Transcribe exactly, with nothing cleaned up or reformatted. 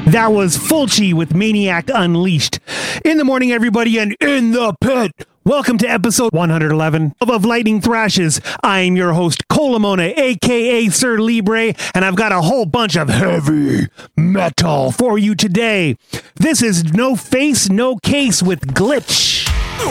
That was Fulci with Maniac Unleashed. In the morning, everybody, and in the pit. Welcome to episode one eleven of, of Lightning Thrashes. I'm your host, Colamona, a k a. Sir Libre, and I've got a whole bunch of heavy metal for you today. This is No Face, No Case with Glitch.